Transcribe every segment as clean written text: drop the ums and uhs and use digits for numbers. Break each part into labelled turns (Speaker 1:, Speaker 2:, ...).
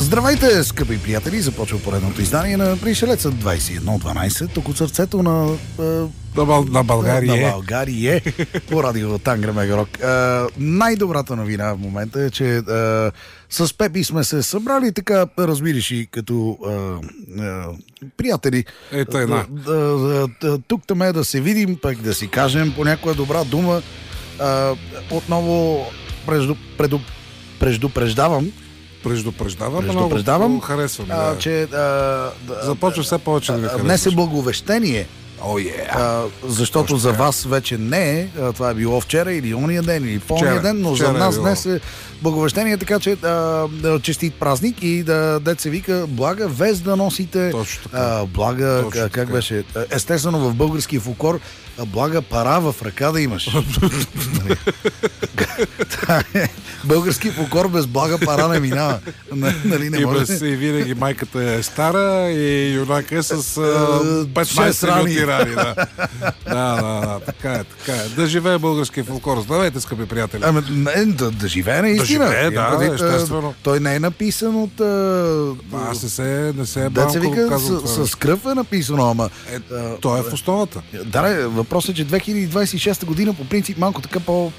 Speaker 1: Здравейте, скъпи приятели! Започва поредното издание на Пришелеца 2112, тук от сърцето на
Speaker 2: България.
Speaker 1: На България по радио Тангра Мегарок. Най-добрата новина в момента е, че с Пепи сме се събрали така, разбираш, и като приятели.
Speaker 2: Ето една.
Speaker 1: Тук-там да се видим, пък да си кажем по някоя добра дума. Отново предупреждавам,
Speaker 2: много харесвам.
Speaker 1: че
Speaker 2: започва все повече да ви харесваш.
Speaker 1: днес е благовещение. Защото за вас вече не е. Това е било вчера или ония ден, или по-ония ден, но за нас днес е благовещение, така че честит празник и дет се вика блага вест да носите. Блага, как беше? Естествено в българския фолклор блага пара в ръка да имаш. Български фолклор без блага пара не минава. Нали, не може.
Speaker 2: И винаги майката е стара и юнака е с 15 минути рани. Да, така е. Да живее българския фолклор. Здравейте, скъпи приятели.
Speaker 1: Да живее наистина.
Speaker 2: Да живее, естествено.
Speaker 1: Той не е написан от...
Speaker 2: Аз не се е
Speaker 1: балко казал това. С кръв е написано, ама...
Speaker 2: Той е в основата.
Speaker 1: Да, въпросът е, че 2026 година по принцип малко така по...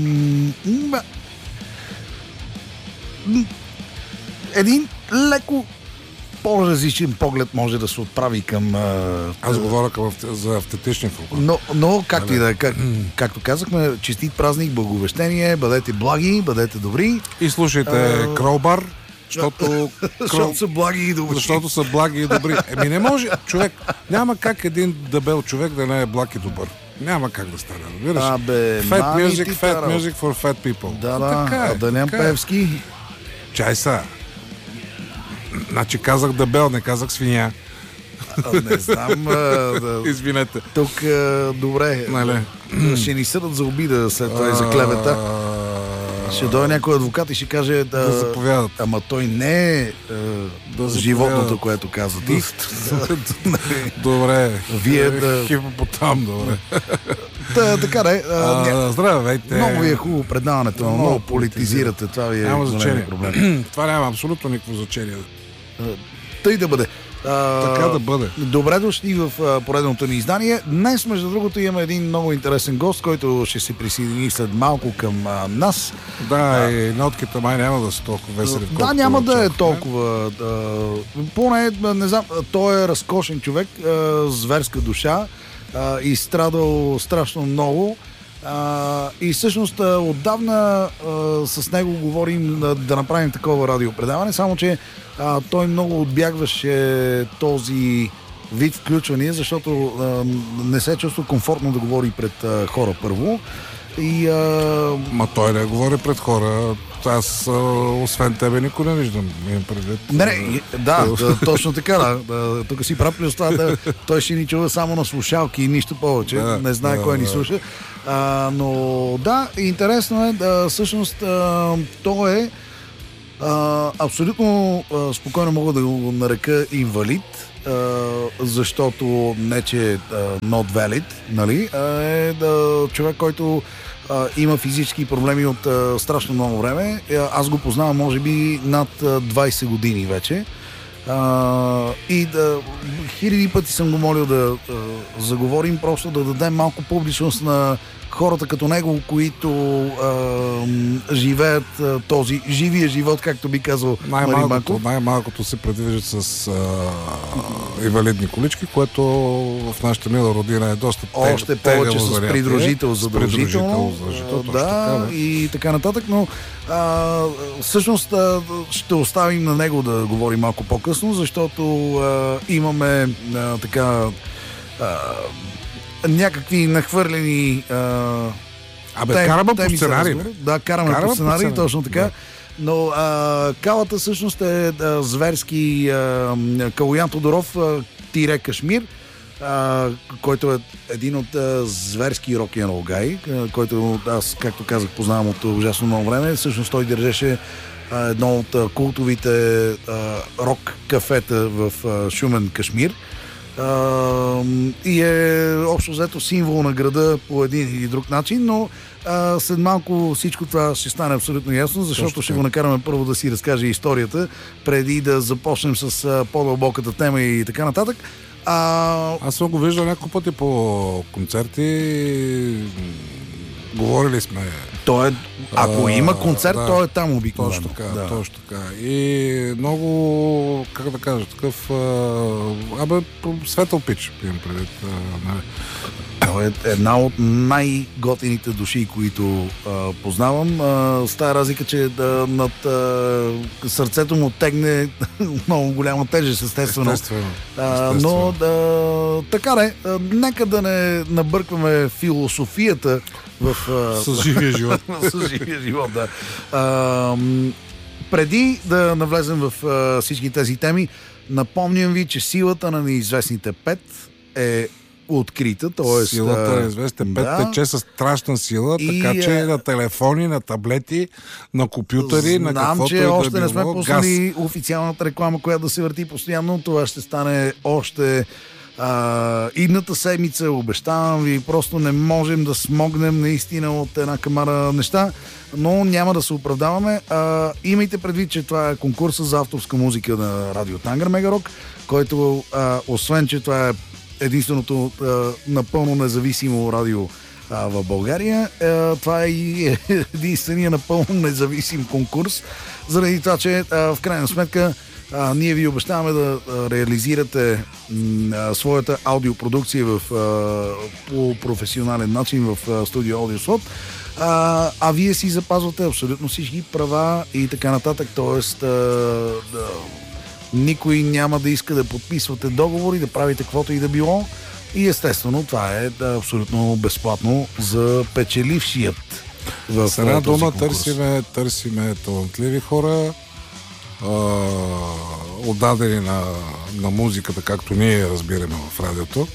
Speaker 1: един леко по-различен поглед може да се отправи към...
Speaker 2: Аз говоря за автентичен фолклор.
Speaker 1: Но както и да е, както казахме, честит празник, благовещение, бъдете благи, бъдете добри.
Speaker 2: И слушайте Кролбар, защото
Speaker 1: са благи и добри.
Speaker 2: Защото са благи и добри. Не може, човек, няма как един дебел човек да не е благ и добър. Няма как да стане, разбираш? Fat music for fat people.
Speaker 1: Да нямам Певски.
Speaker 2: Чай са. Значи казах дебел, не казах свиня.
Speaker 1: Не знам.
Speaker 2: Извинете.
Speaker 1: Тук, добре. Ще ни съдат за обида след това и за клевета. Ще дойде някой адвокат и ще каже
Speaker 2: да заповядат.
Speaker 1: Ама той не е животното, което каза ти.
Speaker 2: Добре.
Speaker 1: Вие
Speaker 2: хипопотам, добре.
Speaker 1: Така да е.
Speaker 2: Здравейте.
Speaker 1: Много ви е хубаво предаването, но много политизирате. Това ви е голям проблем.
Speaker 2: Това няма абсолютно никакво значение.
Speaker 1: Тъй да бъде.
Speaker 2: Така да бъде.
Speaker 1: Добре дошли в поредното ни издание. Днес, между другото, имаме един много интересен гост, който ще се присъедини след малко към нас.
Speaker 2: Да, и нотките май няма да са толкова весели.
Speaker 1: Да, няма да е толкова. Поне, не знам, той е разкошен човек, зверска душа, изстрадал страшно много. И всъщност отдавна с него говорим да направим такова радиопредаване, само че той много отбягваше този вид включвания, защото не се чувства комфортно да говори пред хора първо.
Speaker 2: Ма той не говори пред хора. Аз, освен тебе, никой не виждам.
Speaker 1: Точно така. Тук си прав плюс това. Той ще ни чува само на слушалки и нищо повече. Не знае кой ни слуша. Но да, интересно е. Всъщност, той е абсолютно спокойно мога да го нарека инвалид, защото не че е not valid, нали? Е човек, който има физически проблеми от страшно много време. Аз го познавам може би над 20 години вече. И хиляди пъти съм го молил да заговорим, просто да дадем малко публичност на хората като него, които живеят този живия живот, както би казал Мари Маков.
Speaker 2: Най-малкото се предвиждат с инвалидни колички, което в нашата мила родина е доста тегаво.
Speaker 1: Още повече с придружител задължително. Да, и така нататък, но всъщност ще оставим на него да говори малко по-късно, защото имаме така някакви нахвърлени
Speaker 2: караме по сценарий.
Speaker 1: Да, караме по сценарий, точно така. Да. Но калата всъщност е зверски Калоян Тодоров тире Кашмир, който е един от зверски рок-н-рол гай, който аз, както казах, познавам от ужасно много време. Всъщност той държеше едно от култовите рок кафета в Шумен, Кашмир. И е общо взето символ на града по един или друг начин, но след малко всичко това ще стане абсолютно ясно, защото ще го накараме първо да си разкаже историята, преди да започнем с по-дълбоката тема и така нататък.
Speaker 2: Аз съм го виждал няколко пъти по концерти. Говорили сме.
Speaker 1: Ако има концерт, той е там обикновено.
Speaker 2: Точно така, точно така. И много, как да кажа, такъв светъл пич, имам предвид.
Speaker 1: Той е една от най-готините души, които познавам. С тази разлика, че над сърцето му тегне много голяма тежест, естествено. Но така не, нека да не набъркваме философията
Speaker 2: с живия живот.
Speaker 1: С живия живот, да. Преди да навлезем в всички тези теми, напомням ви, че силата на неизвестните 5 е открита, т.е.
Speaker 2: Силата на неизвестните 5 тече със страшна сила, така че на телефони, на таблети, на компютъри, на каквото и да било.
Speaker 1: Знам, че още не сме пуснали официалната реклама, която да се върти постоянно. Това ще стане още идната седмица, обещавам ви, просто не можем да смогнем наистина от една камара неща, но няма да се оправдаваме. Имайте предвид, че това е конкурса за авторска музика на Радио Тангър Мегарок, който освен, че това е единственото напълно независимо радио в България, това е и единствения напълно независим конкурс, заради това, че в крайна сметка ние ви обещаваме да реализирате своята аудиопродукция по професионален начин в студио Audioslot, а вие си запазвате абсолютно всички права и така нататък, т.е. никой няма да иска да подписвате договори, да правите каквото и да било и естествено това е абсолютно безплатно за печелившият в
Speaker 2: с една дума
Speaker 1: конкурс.
Speaker 2: търсиме талантливи хора, отдадени на музиката, както ние разбираме в радиото.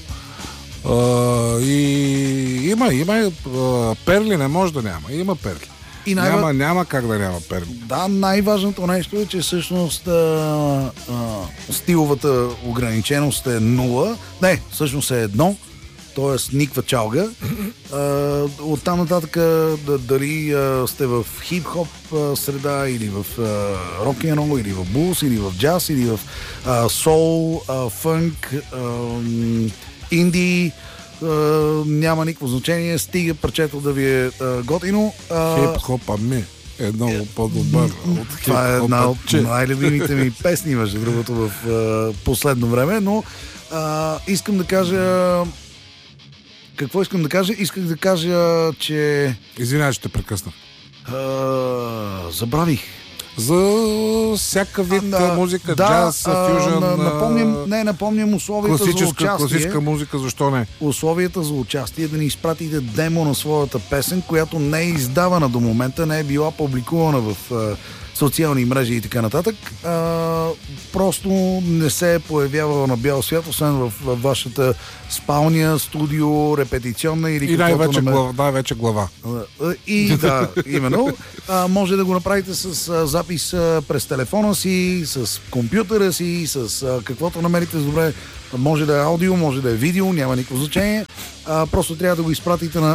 Speaker 2: И има перли, не може да няма. Има перли. И няма как да няма перли.
Speaker 1: Да, най-важното нещо е, че всъщност стиловата ограниченост е 0. Не, всъщност е 1. Т.е. никва чалга. Оттам нататък дали сте в хип-хоп среда, или в рок-н-рол, или в блуз, или в джаз, или в соул, фънк, инди, няма никакво значение, стига парчето да ви е готино.
Speaker 2: Хип-хоп, е много по-добър от хип-хоп.
Speaker 1: Това е една от най-любимите ми песни, между другото, в последно време, но искам да кажа... Какво искам да кажа? Исках да кажа, че...
Speaker 2: Извинявай, ще те прекъсна.
Speaker 1: Забравих.
Speaker 2: За всяка вид музика, джаз, фюжън...
Speaker 1: Напомням условията за участие.
Speaker 2: Класическа музика, защо не?
Speaker 1: Условията за участие да ни изпратите демо на своята песен, която не е издавана до момента, не е била публикувана в социални мрежи и така нататък. Просто не се е появявала на бял свят, освен в вашата спалня, студио, репетиционна или
Speaker 2: най-вече глава.
Speaker 1: И да, именно. Може да го направите с запис през телефона си, с компютъра си, с каквото намерите с добре. Може да е аудио, може да е видео, няма никакво значение. Просто трябва да го изпратите на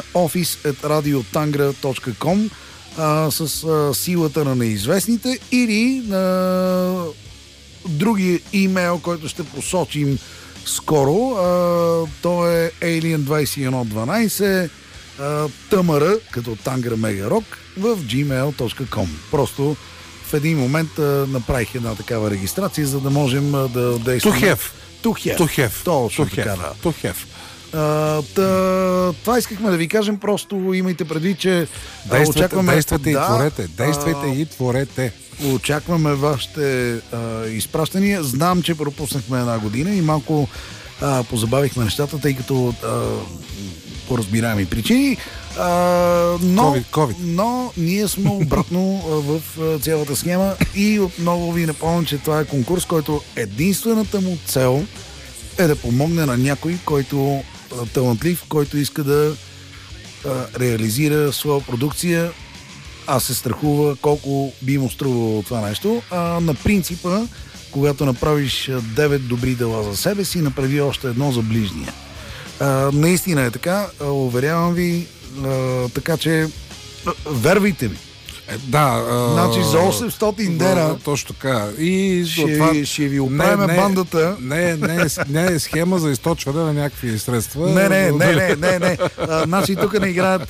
Speaker 1: office@radiotangra.com с силата на неизвестните или на другия имейл, който ще посочим скоро. То е alien2112 tmr, като Тангър Мегарок, в gmail.com. Просто в един момент направих една такава регистрация, за да можем да действаме.
Speaker 2: Тухев.
Speaker 1: Точно така, да.
Speaker 2: Тухев.
Speaker 1: Това искахме да ви кажем, просто имайте предвид, че
Speaker 2: действайте и творете.
Speaker 1: Очакваме вашите изпращания. Знам, че пропуснахме една година и малко позабавихме нещата, тъй като по разбираеми причини. Но ние сме обратно в цялата схема и отново ви напомням, че това е конкурс, който единствената му цел е да помогне на някой, който талантлив, който иска да реализира своя продукция аз се страхува колко би му струвало това нещо. На принципа, когато направиш 9 добри дела за себе си, направи още едно за ближния. Наистина е така, уверявам ви, така че вервайте ми.
Speaker 2: Да.
Speaker 1: Значи за 800 дена
Speaker 2: точно така. И
Speaker 1: ще ви оправим бандата.
Speaker 2: Не е схема за източване на някакви средства.
Speaker 1: Не. Значи тук не играят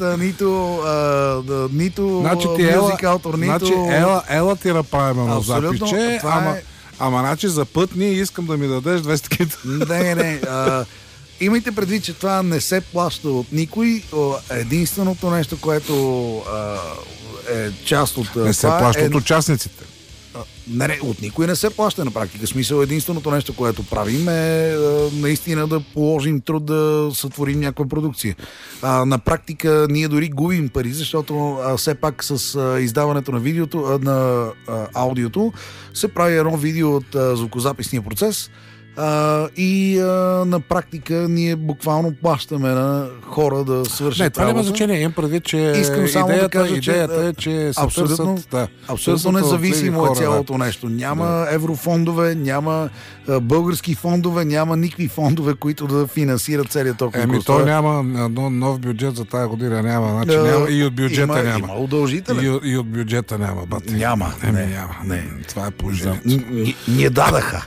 Speaker 1: нито мюзик автор, нито...
Speaker 2: Значи ела ти направим едно записче, ама значи за път ние искам да ми дадеш 200 кита.
Speaker 1: Не. Имайте предвид, че това не се плаща от никой. Единственото нещо, което е част от...
Speaker 2: Не се плаща от участниците.
Speaker 1: Не, от никой не се плаща на практика. Смисъл, единственото нещо, което правим е наистина да положим труд да сътворим някаква продукция. На практика ние дори губим пари, защото все пак с издаването на видеото, на аудиото, се прави едно видео от звукозаписния процес, и на практика ние буквално плащаме на хора да свършат.
Speaker 2: Не, това няма значение. Имам предвид, че идеята е, че се
Speaker 1: абсолютно независимо е цялото нещо. Няма еврофондове, няма български фондове, няма никакви фондове, които да финансират целият този конкурс.
Speaker 2: То няма нов бюджет за тази година. Няма. И от бюджета няма.
Speaker 1: Има удължителен.
Speaker 2: И от бюджета няма.
Speaker 1: Няма.
Speaker 2: Това е положението.
Speaker 1: Ние дадаха.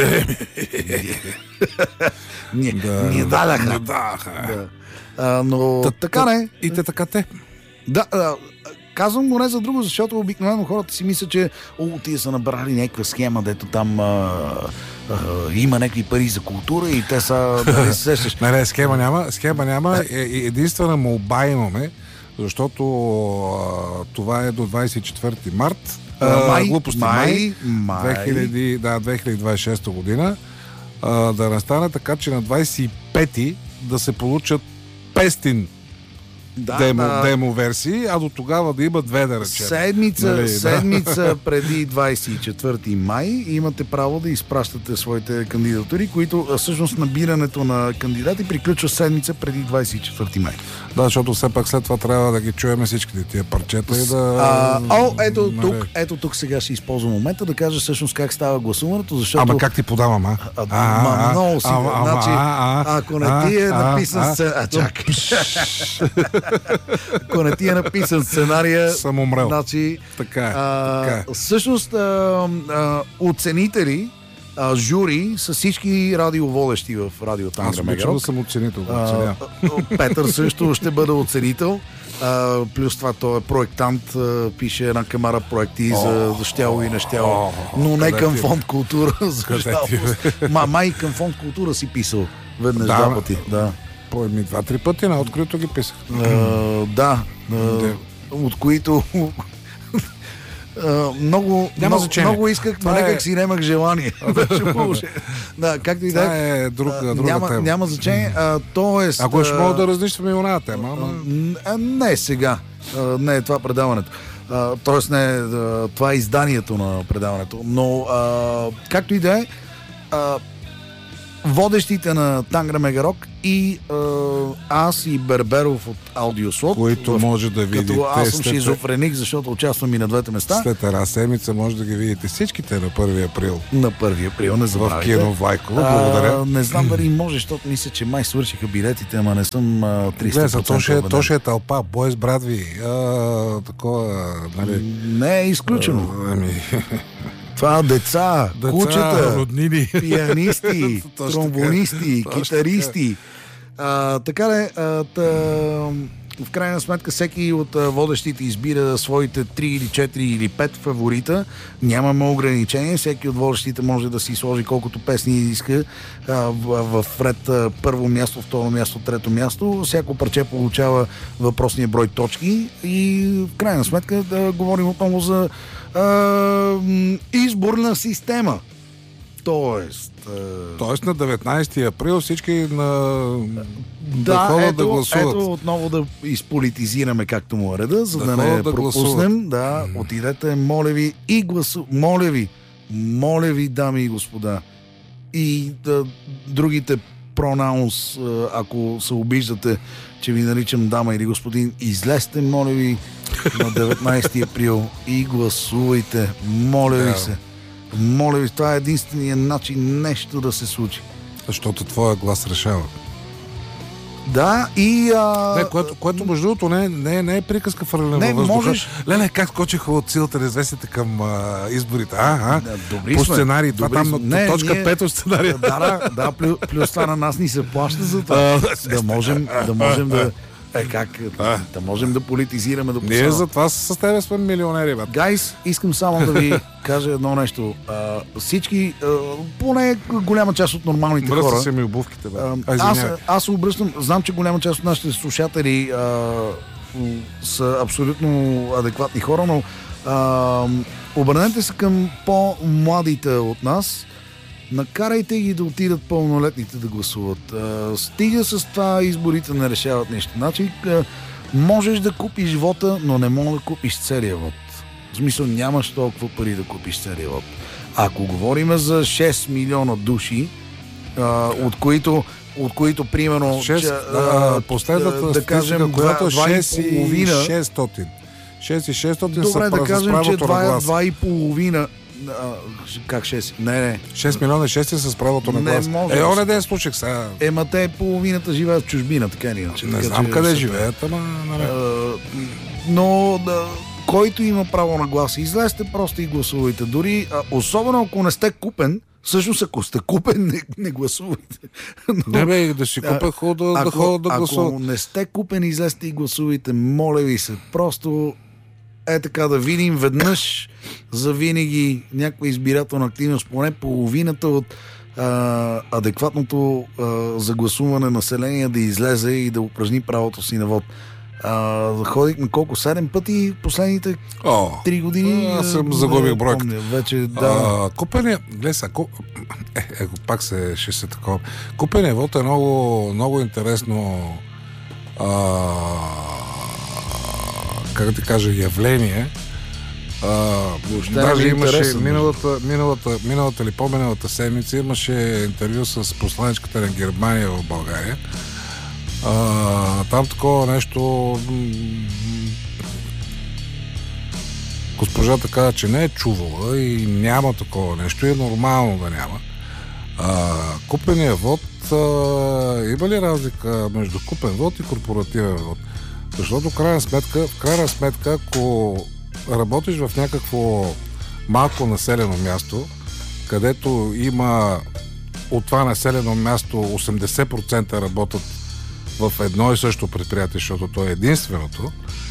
Speaker 1: Ние дадаха. Но така не.
Speaker 2: И те така те.
Speaker 1: Да, казвам го не за друго, защото обикновено хората си мислят, че тия са набрали някаква схема, дето там има някакви пари за култура и те са...
Speaker 2: Не, схема няма. Единствена молба имаме, защото това е до 24 март. Май 2026 година, да настане така, че на 25-ти да се получат 500 демо версии, а до тогава да има 2, да речем.
Speaker 1: Седмица преди 24 май имате право да изпращате своите кандидатури, които всъщност набирането на кандидати приключва седмица преди 24 май.
Speaker 2: Да, защото все пак след това трябва да ги чуем всичките тия парчета и да...
Speaker 1: Ето тук сега ще използвам момента да кажа всъщност как става гласуването, защото...
Speaker 2: Ама как ти подавам,
Speaker 1: много си. Значи, ако не ти е написан ако не ти е написан сценария,
Speaker 2: съм умрел.
Speaker 1: Значи,
Speaker 2: така е.
Speaker 1: Всъщност оценители, жури са всички радиоводещи в Радио Тангра Мегарок.
Speaker 2: Аз съм оценител.
Speaker 1: Петър също ще бъде оценител. Плюс това той е проектант, пише една камара проекти за щяло и нещяло. Но не към фонд култура. Май към фонд култура си писал веднъж два пъти. Да.
Speaker 2: По-едни 2-3 пъти на открито ги писах.
Speaker 1: От които много исках, но някак си нямах желание. Както и
Speaker 2: да е. Друга тема.
Speaker 1: Няма значение.
Speaker 2: Ако ще мога да разнищваме и оная тема.
Speaker 1: Не сега. Не е това предаването. Тоест не това е изданието на предаването. Но както и да е, водещите на Тангра Мегарок и аз и Берберов от Аудиослот,
Speaker 2: които може да видите.
Speaker 1: Като аз съм шизофреник, защото участвам и на двете места.
Speaker 2: След една седмица може да ги видите всичките на 1 април.
Speaker 1: На 1 април, не забравяйте.
Speaker 2: В кино Вайкова, благодаря.
Speaker 1: Не знам дали може, защото мисля, че май свършиха билетите, ама не съм 300%.
Speaker 2: То ще е тълпа, бойс, братви. Такова, нали?
Speaker 1: Не е изключено. Това деца, кучета,
Speaker 2: роднини,
Speaker 1: пианисти, тромбонисти, китаристи. Така ли, в крайна сметка всеки от водещите избира своите 3 или 4 или 5 фаворита. Нямаме ограничения. Всеки от водещите може да си сложи колкото песни иска в ред първо място, второ място, трето място. Всяко парче получава въпросния брой точки и в крайна сметка да говорим отново за изборна система. Тоест
Speaker 2: на 19 април всички
Speaker 1: да ходят да гласуват. Ето отново да изполитизираме както му е реда, за да не пропуснем. Да, отидете, моля ви, и моля ви, дами и господа. И другите пронаунс, ако се обиждате, че ви наричам дама или господин, излезте, моля ви. на 19 април и гласувайте. Моля ви се. Моля ви, това е единственият начин нещо да се случи.
Speaker 2: Защото твоя глас решава.
Speaker 1: Да, и...
Speaker 2: което между другото не е приказка фърлена във въздуха. Можеш... Леле, как скочиха от силата неизвестните към изборите. По сценарий. Това там на точка 5 от сценария.
Speaker 1: Да, плюс това на нас ни се плаща за това. Да можем да можем да политизираме.
Speaker 2: Ние за това с тебе сме милионери.
Speaker 1: Гайс, искам само да ви кажа едно нещо. Всички, поне голяма част от нормалните хора...
Speaker 2: Мръсна се ми обувките,
Speaker 1: аз се обръщам, знам, че голяма част от нашите слушатели са абсолютно адекватни хора, но обърнете се към по-младите от нас. Накарайте ги да отидат пълнолетните да гласуват. Стига с това, изборите не решават нещо. Значи, можеш да купиш вота, но не можеш да купиш целия вод. В смисъл, нямаш толкова пари да купиш целия вод. Ако говорим за 6 милиона души, от които примерно...
Speaker 2: Последната
Speaker 1: да кажем,
Speaker 2: която е 6,600. 6,600
Speaker 1: добре, да кажем, че 2,5... Как 6? Не.
Speaker 2: 6 милиона и 6 с правото на глас. Оне ден случих сега.
Speaker 1: Те половината живеят в чужбина, така или иначе.
Speaker 2: Не знам къде живеят, ама...
Speaker 1: Но който има право на глас, излезте просто и гласувайте. Дори, особено ако не сте купен, всъщност ако сте купен, не гласувайте.
Speaker 2: Не бе, да си купя да ходя да гласуват.
Speaker 1: Ако не сте купен, излезте и гласувайте. Моля ви се, просто... така да видим веднъж за винаги някаква избирателна активност, поне половината от адекватното загласуване население да излезе и да упражни правото си на вод. Ходихме колко? 7 пъти последните 3 години.
Speaker 2: Аз съм загубих бройката.
Speaker 1: Вече,
Speaker 2: купения, пак ще се такова. Купения вод е много, много интересно как да кажа, явление. Даже имаше миналата или по-миналата седмица имаше интервю с посланичката на Германия в България. Там такова нещо госпожата каза, че не е чувала и няма такова нещо и е нормално да няма. Купения вод, има ли разлика между купен вод и корпоративен вод? Защото в крайна сметка, ако работиш в някакво малко населено място, където има от това населено място 80% работят в едно и също предприятие, защото то е единственото,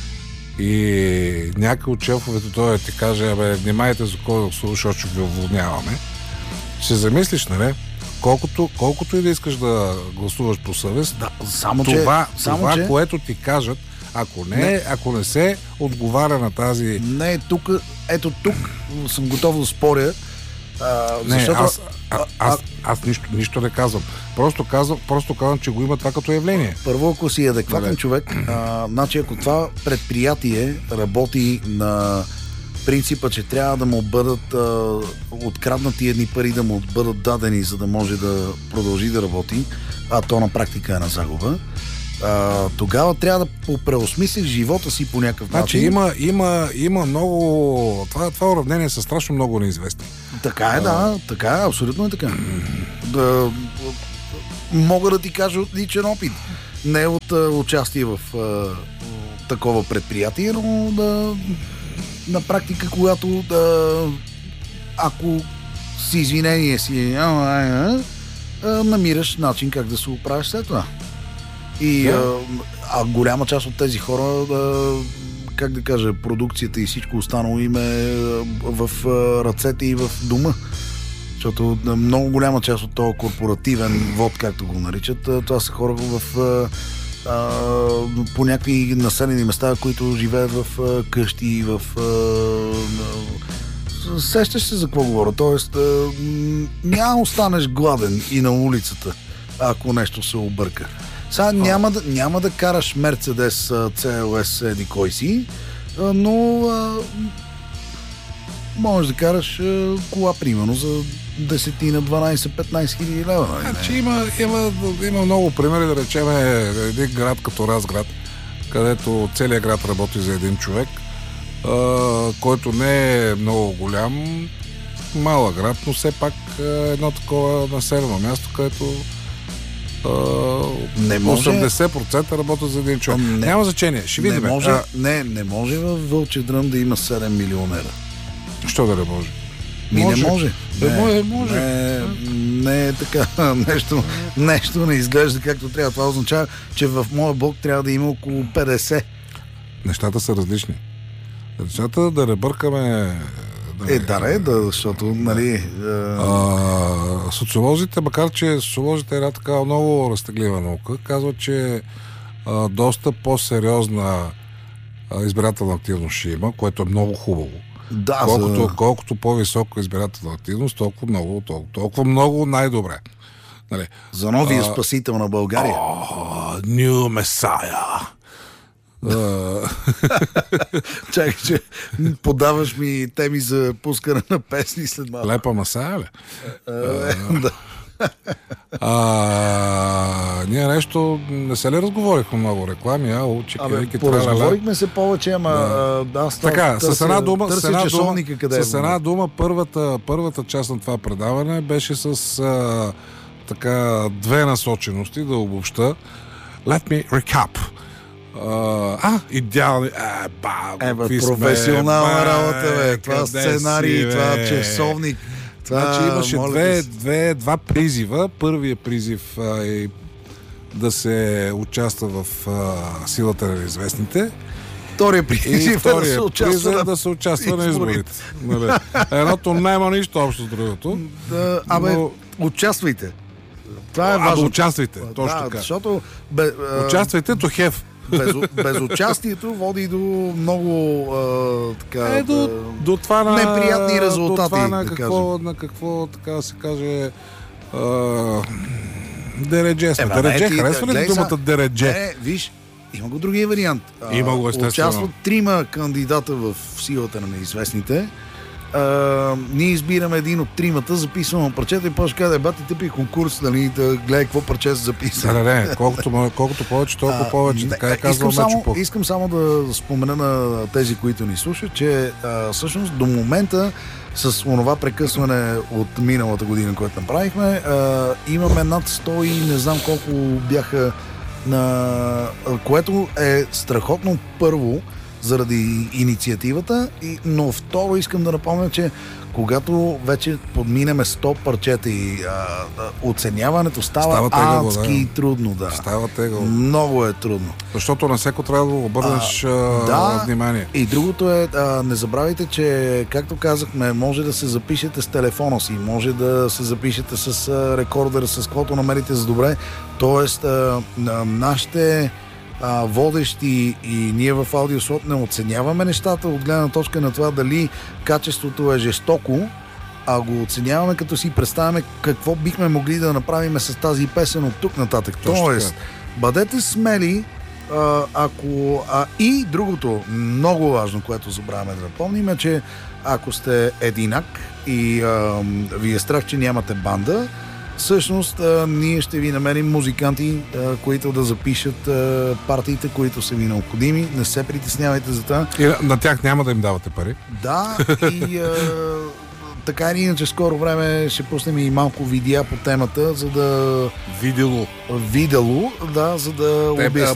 Speaker 2: и някой от шефовете той ти каже, внимайте за кой да слушаш, защото ви уволняваме, ще замислиш, нали? Колкото и да искаш да гласуваш по съвест, което ти кажат, ако не се отговаря на тази...
Speaker 1: Не, тук съм готов да споря. Защото...
Speaker 2: Аз нищо не казвам. Просто казвам, че го има това като явление.
Speaker 1: Първо, ако си адекватен човек, значи ако това предприятие работи на принципа, че трябва да му бъдат откраднати едни пари, да му бъдат дадени, за да може да продължи да работи, а то на практика е на загуба, тогава трябва да преосмислиш живота си по някакъв начин.
Speaker 2: Значи има много... Това уравнение са страшно много неизвестни.
Speaker 1: Така е, така е, абсолютно е така. Мога да ти кажа от личен опит. Не от участие в такова предприятие, но на практика, когато ако си извинение си намираш начин как да се оправиш след това. И голяма част от тези хора, как да кажа, продукцията и всичко останало им е в ръцете и в дома. Защото много голяма част от този корпоративен вод, както го наричат, това са хора по някакви населени места, които живеят в къщи, сещаш се за какво говоря. Тоест, няма останеш гладен и на улицата, ако нещо се обърка. Сега няма да караш Мерцедес CLS еди кой си, но можеш да караш кола, примерно, за 10 на 12-15 хиляди лева.
Speaker 2: Значи има много примери, да речем един град като Разград, където целият град работи за един човек, който не е много голям, малък град, но все пак едно такова населено място, където 80% работят за един човек. Няма значение, ще видим.
Speaker 1: Не може във Вълчи дръм да има 7 милионера.
Speaker 2: Що да не може?
Speaker 1: Не може. Не е така. Нещо не изглежда както трябва. Това означава, че в моя блок трябва да има около 50.
Speaker 2: Нещата са различни. Нещата да не бъркаме...
Speaker 1: защото, нали...
Speaker 2: Социолозите, макар че социолозите е една такава много разтеглива наука, казват, че доста по-сериозна избирателна активност ще има, което е много хубаво.
Speaker 1: Да,
Speaker 2: колкото по-висока избирателна активност, толкова много най-добре. Нали?
Speaker 1: За новия спасител на България.
Speaker 2: New Messiah.
Speaker 1: Чакай, че подаваш ми теми за пускане на песни след малко.
Speaker 2: Лепа Масая, ли?
Speaker 1: Да.
Speaker 2: Ние нещо не се ли разговорихме много реклами,
Speaker 1: поразговорихме се повече,
Speaker 2: с една дума първата част на това предаване беше с две насочености, да обобща. Let me recap. Идеални.
Speaker 1: Професионална работа, бе. Това сценарий, това часовник.
Speaker 2: Значи имаше два призива. Първият призив е да се участва в силата на неизвестните.
Speaker 1: Втория призив е
Speaker 2: да се участва на изборите. Едното няма нищо общо с другото.
Speaker 1: Участвайте. Това е важно.
Speaker 2: Участвайте, точно така.
Speaker 1: Защото
Speaker 2: участвайте to have.
Speaker 1: Безучастието води до много
Speaker 2: до това
Speaker 1: неприятни резултати.
Speaker 2: До това на какво така да се каже, дередже. Харесва ли думата дередже?
Speaker 1: Виж, има го другия вариант.
Speaker 2: Има го, естествено.
Speaker 1: Участват 3 кандидата в силата на неизвестните. Ние избираме един от 3, записваме парчета и после ще кажа, бати тъпи конкурс, нали, да гледай какво парче се записа.
Speaker 2: Не, колкото повече, толкова повече. Така е казвал Мечо.
Speaker 1: Искам само да спомена на тези, които ни слушат, че всъщност до момента с онова прекъсване от миналата година, което направихме, имаме над 100 и не знам колко бяха, което е страхотно, първо заради инициативата, но второ искам да напомня, че когато вече подминеме 100 парчета и оценяването става адски трудно. Да.
Speaker 2: Става тегаво.
Speaker 1: Много е трудно.
Speaker 2: Защото на всеко трябва да обърнеш внимание.
Speaker 1: И другото е, не забравяйте, че както казахме, може да се запишете с телефона си, може да се запишете с рекордера, с каквото намерите за добре. Тоест, нашите водещи и ние в Аудиослот не оценяваме нещата от гледна точка на това дали качеството е жестоко, а го оценяваме като си представяме какво бихме могли да направим с тази песен от тук нататък. Тоест, бъдете смели, и другото много важно, което забравяме да напомним, е, че ако сте единак и ви е страх, че нямате банда, всъщност ние ще ви намерим музиканти, които да запишат партиите, които са ви необходими. Не се притеснявайте за това.
Speaker 2: И на тях няма да им давате пари.
Speaker 1: Да, и така или иначе скоро време ще пуснем и малко видеа по темата, за да...
Speaker 2: Видело.
Speaker 1: Да, за да обясним.